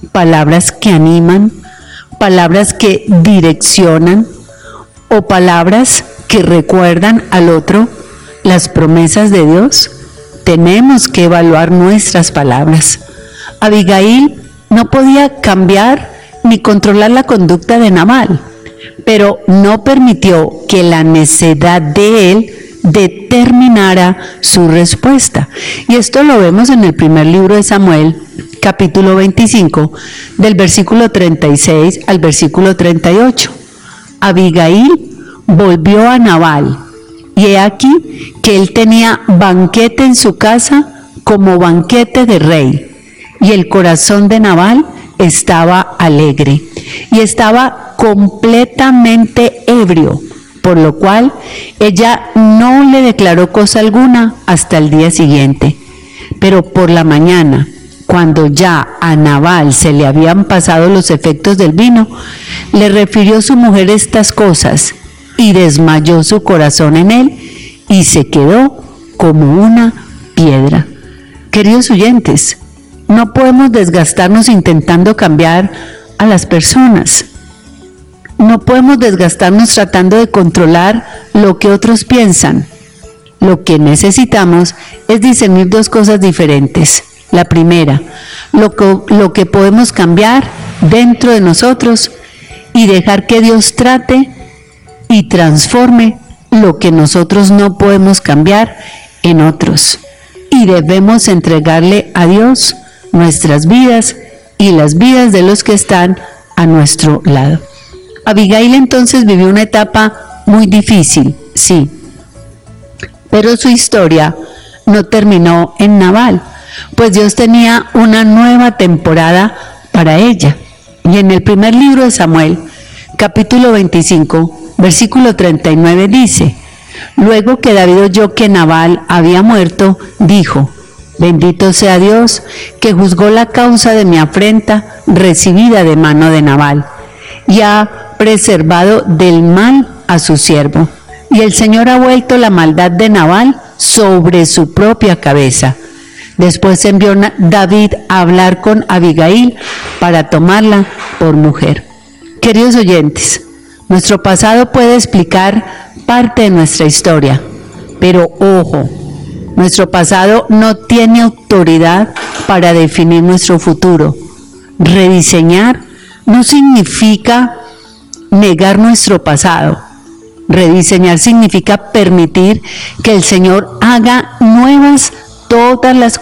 palabras que animan, palabras que direccionan o palabras que recuerdan al otro las promesas de Dios? Tenemos que evaluar nuestras palabras. Abigail no podía cambiar ni controlar la conducta de Nabal, pero no permitió que la necedad de él determinara su respuesta. Y esto lo vemos en el primer libro de Samuel, capítulo 25, del versículo 36 al versículo 38. Abigail volvió a Nabal, y he aquí que él tenía banquete en su casa como banquete de rey, y el corazón de Nabal estaba alegre, y estaba completamente ebrio, por lo cual ella no le declaró cosa alguna hasta el día siguiente. Pero por la mañana, cuando ya a Nabal se le habían pasado los efectos del vino, le refirió su mujer estas cosas, y desmayó su corazón en él, y se quedó como una piedra. Queridos oyentes, no podemos desgastarnos intentando cambiar a las personas. No podemos desgastarnos tratando de controlar lo que otros piensan. Lo que necesitamos es discernir dos cosas diferentes. La primera, lo que podemos cambiar dentro de nosotros, y dejar que Dios trate y transforme lo que nosotros no podemos cambiar en otros. Y debemos entregarle a Dios nuestras vidas y las vidas de los que están a nuestro lado. Abigail entonces vivió una etapa muy difícil, sí, pero su historia no terminó en Nabal, pues Dios tenía una nueva temporada para ella. Y en el primer libro de Samuel, capítulo 25, versículo 39 dice: luego que David oyó que Nabal había muerto, dijo: bendito sea Dios, que juzgó la causa de mi afrenta recibida de mano de Nabal, y ha preservado del mal a su siervo. Y el Señor ha vuelto la maldad de Nabal sobre su propia cabeza. Después envió David a hablar con Abigail para tomarla por mujer. Queridos oyentes, nuestro pasado puede explicar parte de nuestra historia, pero ojo, nuestro pasado no tiene autoridad para definir nuestro futuro. Rediseñar no significa negar nuestro pasado. Rediseñar significa permitir que el Señor haga nuevas todas las